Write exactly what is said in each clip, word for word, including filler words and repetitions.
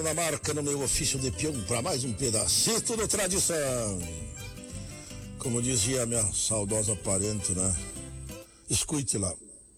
Na marca, no meu ofício de peão, para mais um pedacito de tradição. Como dizia a minha saudosa parente, né? Escute lá.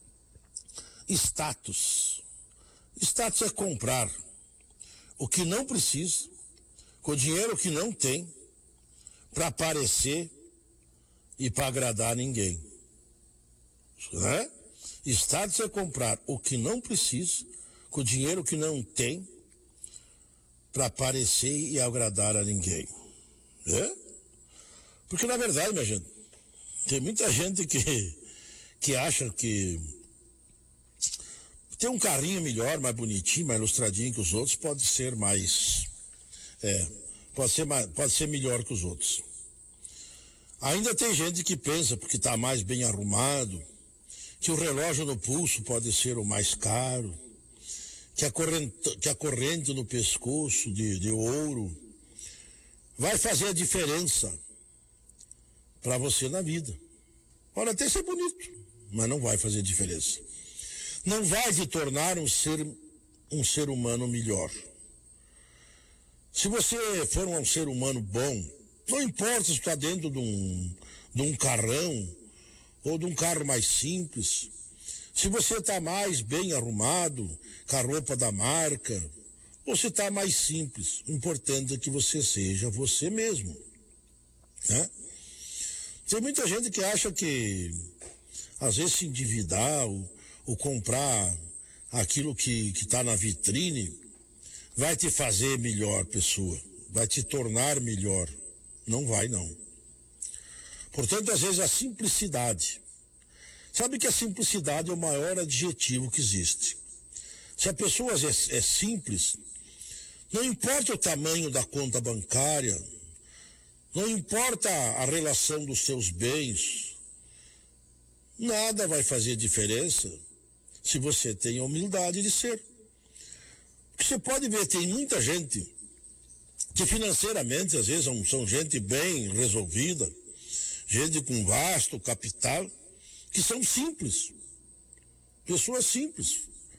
Status. Status é comprar o que não precisa, com o dinheiro que não tem, para aparecer e para agradar ninguém. Né? Status é comprar o que não precisa, com o dinheiro que não tem, para aparecer e agradar a ninguém. É? Porque na verdade, minha gente, tem muita gente que, que acha que ter um carrinho melhor, mais bonitinho, mais ilustradinho que os outros pode ser mais, é, pode ser mais, pode ser melhor que os outros. Ainda tem gente que pensa, porque está mais bem arrumado, que o relógio no pulso pode ser o mais caro, que a corrente, que a corrente no pescoço de, de ouro vai fazer a diferença para você na vida. Pode até ser bonito, mas não vai fazer diferença. Não vai te tornar um ser, um ser humano melhor. Se você for um ser humano bom, não importa se está dentro de um, de um carrão ou de um carro mais simples. Se você está mais bem arrumado, com a roupa da marca, ou se está mais simples, o importante é que você seja você mesmo. Né? Tem muita gente que acha que, às vezes, se endividar ou, ou comprar aquilo que está na vitrine vai te fazer melhor pessoa, vai te tornar melhor. Não vai, não. Portanto, às vezes, a simplicidade. Sabe que a simplicidade é o maior adjetivo que existe. Se a pessoa é, é simples, não importa o tamanho da conta bancária, não importa a relação dos seus bens, nada vai fazer diferença se você tem a humildade de ser. Porque você pode ver, tem muita gente que financeiramente, às vezes, são, são gente bem resolvida, gente com vasto capital, que são simples, pessoas simples,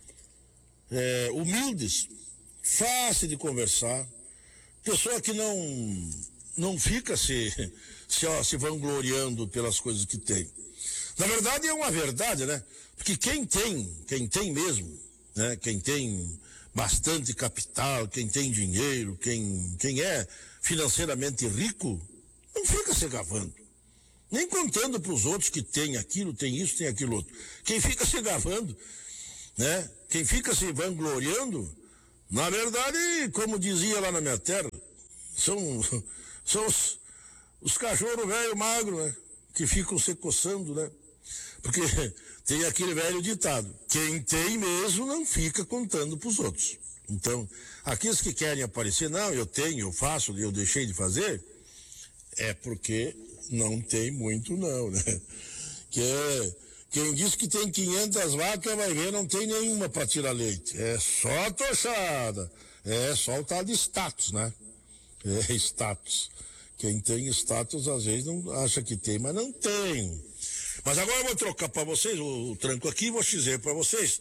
é, humildes, fácil de conversar, pessoa que não, não fica se, se, ó, se vangloriando pelas coisas que tem. Na verdade é uma verdade, né? Porque quem tem, quem tem mesmo, né? Quem tem bastante capital, quem tem dinheiro, quem, quem é financeiramente rico, não fica se gabando. Nem contando para os outros que tem aquilo, tem isso, tem aquilo outro. Quem fica se gabando, né? Quem fica se vangloriando, na verdade, como dizia lá na minha terra, são, são os, os cachorros velho magro, né? Que ficam se coçando, né? Porque tem aquele velho ditado, quem tem mesmo não fica contando para os outros. Então, aqueles que querem aparecer, não, eu tenho, eu faço, eu deixei de fazer, é porque não tem muito não, né? Que é, quem diz que tem quinhentas vacas vai ver, não tem nenhuma para tirar leite. É só tochada. É só o tal de status, né? É status. Quem tem status às vezes não acha que tem, mas não tem. Mas agora eu vou trocar para vocês o, o tranco aqui e vou dizer para vocês.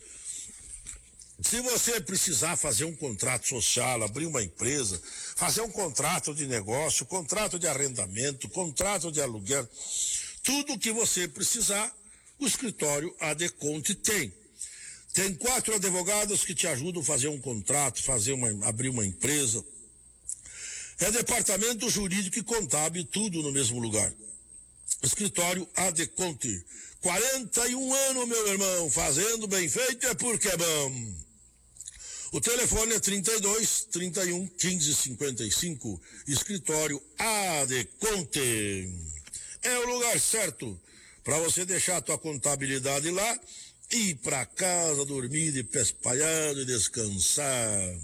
Se você precisar fazer um contrato social, abrir uma empresa, fazer um contrato de negócio, contrato de arrendamento, contrato de aluguel, tudo que você precisar, o escritório Adeconte tem. Tem quatro advogados que te ajudam a fazer um contrato, fazer uma, abrir uma empresa. É departamento jurídico e contábil, tudo no mesmo lugar. Escritório Adeconte. quarenta e um anos, meu irmão, fazendo bem feito é porque é bom. O telefone é trinta e dois, trinta e um, quinze, cinquenta e cinco. Escritório Adeconte. É o lugar certo para você deixar a tua contabilidade lá e ir para casa dormir de pé espalhado e descansar.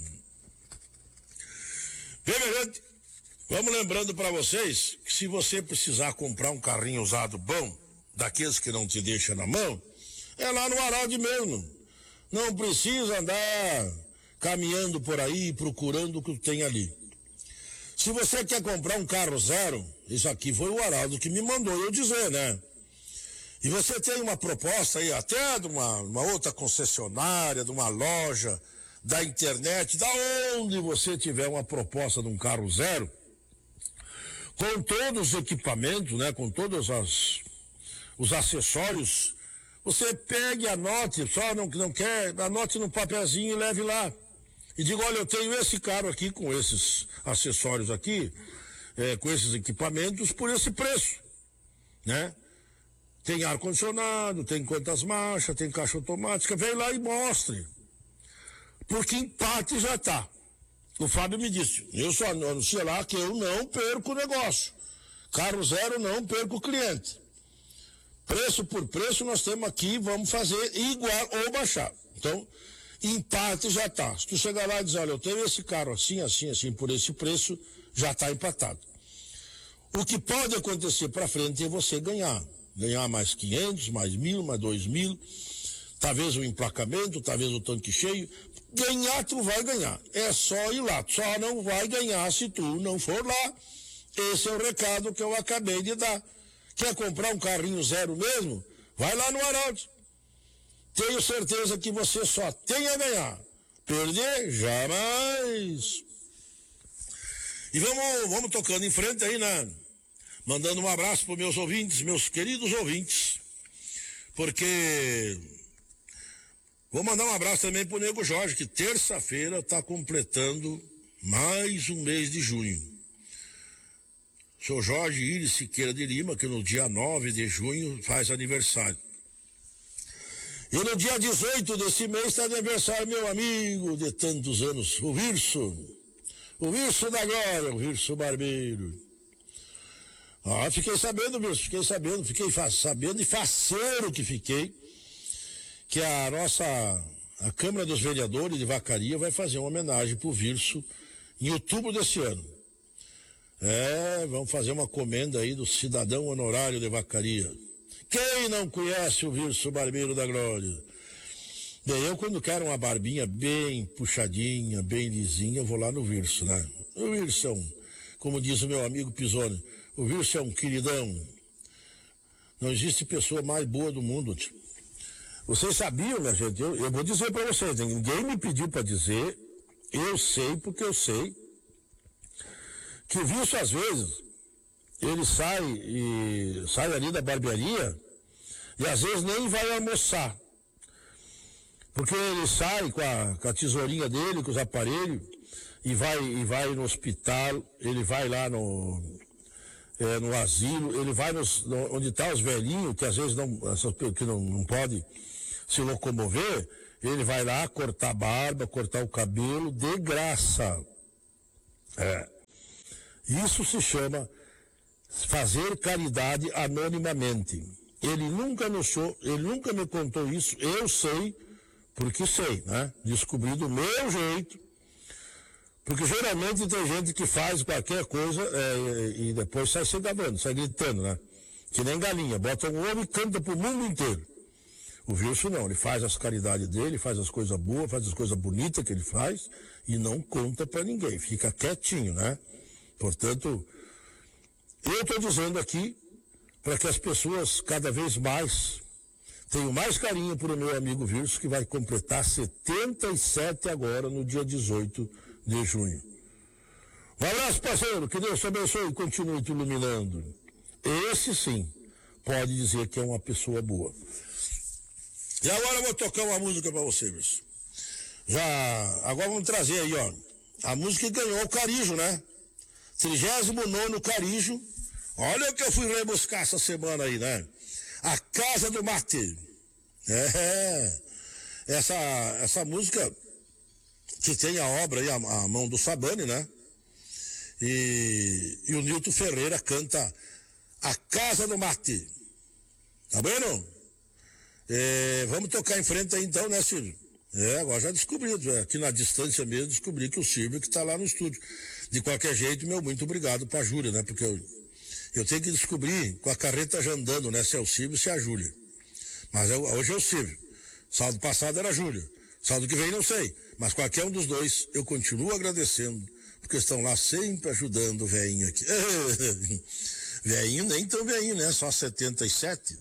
Bem, minha gente, vamos lembrando para vocês que se você precisar comprar um carrinho usado bom, daqueles que não te deixam na mão, é lá no Araldi mesmo. Não precisa andar caminhando por aí, procurando o que tem ali. Se você quer comprar um carro zero, isso aqui foi o Araldo que me mandou eu dizer, né? E você tem uma proposta aí até de uma, uma outra concessionária, de uma loja, da internet, da onde você tiver uma proposta de um carro zero, com todos os equipamentos, né, com todos as, os acessórios, você pegue, anote, só não, não quer, anote no papelzinho e leve lá. E diga, olha, eu tenho esse carro aqui com esses acessórios aqui, é, com esses equipamentos, por esse preço, né? Tem ar-condicionado, tem quantas marchas, tem caixa automática, vem lá e mostre. Porque empate já está. O Fábio me disse, eu só anuncio lá que eu não perco o negócio. Carro zero, não perco o cliente. Preço por preço, nós temos aqui, vamos fazer igual ou baixar. Então, empate já está. Se tu chegar lá e dizer, olha, eu tenho esse carro assim, assim, assim, por esse preço, já está empatado. O que pode acontecer para frente é você ganhar. Ganhar mais quinhentos, mais mil, mais dois mil, talvez o emplacamento, talvez o tanque cheio. Ganhar, tu vai ganhar. É só ir lá. Só não vai ganhar se tu não for lá. Esse é o recado que eu acabei de dar. Quer comprar um carrinho zero mesmo? Vai lá no Arauto. Tenho certeza que você só tem a ganhar. Perder? Jamais. E vamos, vamos tocando em frente aí, né? Mandando um abraço para meus ouvintes, meus queridos ouvintes. Porque... Vou mandar um abraço também pro Nego Jorge, que terça-feira está completando mais um mês de junho. Seu Jorge Iris Siqueira de Lima, que no dia nove de junho faz aniversário. E no dia dezoito desse mês está aniversário meu amigo de tantos anos, o Virso. O Virso da Glória, o Virso Barbeiro. Ah, fiquei sabendo, Virso, fiquei sabendo, fiquei sabendo e faceiro que fiquei, que a nossa, a Câmara dos Vereadores de Vacaria vai fazer uma homenagem pro Virso em outubro desse ano. É, vamos fazer uma comenda aí do cidadão honorário de Vacaria. Quem não conhece o Virso Barbeiro da Glória? Bem, eu quando quero uma barbinha bem puxadinha, bem lisinha, vou lá no Virso, né? O Virso é um, como diz o meu amigo Pisoni, o Virso é um queridão. Não existe pessoa mais boa do mundo, tio. Vocês sabiam, minha gente? Eu, eu vou dizer para vocês, ninguém me pediu para dizer, eu sei porque eu sei, que o Virso às vezes, ele sai e sai ali da barbearia e às vezes nem vai almoçar. Porque ele sai com a, com a tesourinha dele, com os aparelhos, e vai, e vai no hospital, ele vai lá no, é, no asilo, ele vai nos, no, onde estão tá os velhinhos, que às vezes não, que não, não pode se locomover, ele vai lá cortar a barba, cortar o cabelo, de graça. É. Isso se chama fazer caridade anonimamente. Ele nunca me show, ele nunca me contou isso, eu sei, porque sei, né? Descobri do meu jeito, porque geralmente tem gente que faz qualquer coisa é, e depois sai se gabando, sai gritando, né? Que nem galinha, bota um ovo e canta pro mundo inteiro. O Virso não, ele faz as caridades dele, faz as coisas boas, faz as coisas bonitas que ele faz e não conta para ninguém, fica quietinho, né? Portanto, eu estou dizendo aqui para que as pessoas cada vez mais tenham mais carinho por o meu amigo Virso, que vai completar setenta e sete agora no dia dezoito de junho. Um abraço, parceiro, que Deus te abençoe e continue te iluminando. Esse sim pode dizer que é uma pessoa boa. E agora eu vou tocar uma música para você, Virso. Já, agora vamos trazer aí, ó, a música que ganhou o Carijo, né? trigésimo nono Carijo. Olha o que eu fui rebuscar essa semana aí, né? A Casa do Mate. É, essa, essa música que tem a obra aí, a, a mão do Sabani, né? E, e o Nilton Ferreira canta A Casa do Mate. Tá vendo? É, vamos tocar em frente aí então, né, Silvio? É, agora já descobri, aqui na distância mesmo, descobri que o Silvio que está lá no estúdio. De qualquer jeito, meu muito obrigado para a Júlia, né? Porque eu, eu tenho que descobrir com a carreta já andando, né? Se é o Silvio, se é a Júlia. Mas eu, hoje é o Silvio. Sábado passado era a Júlia. Sábado que vem não sei. Mas qualquer um dos dois, eu continuo agradecendo, porque estão lá sempre ajudando o velhinho aqui. Velhinho nem tão velhinho, né? Só setenta e sete.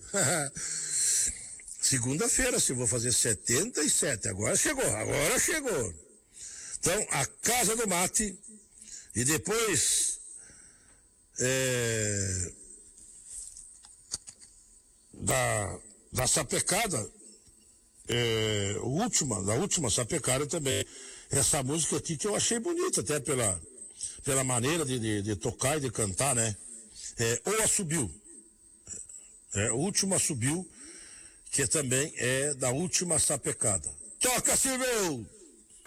Segunda-feira, se eu vou fazer setenta e sete. Agora chegou, agora chegou. Então, a Casa do Mate, e depois é, da, da sapecada, é, última, da última sapecada também, essa música aqui que eu achei bonita, até pela, pela maneira de, de, de tocar e de cantar, né? É, O Assobio. É, o último Assobio, que também é da última sapecada. Toca, Silvio!